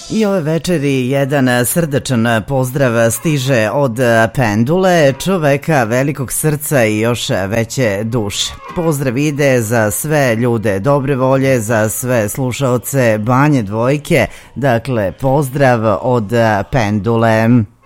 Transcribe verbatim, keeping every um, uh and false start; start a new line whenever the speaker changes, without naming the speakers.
I ove večeri jedan srdačan pozdrav stiže od Pendule, čoveka velikog srca i još veće duše. Pozdrav ide za sve ljude dobre volje, za sve slušaoce Banje Dvojke, dakle pozdrav od Pendule.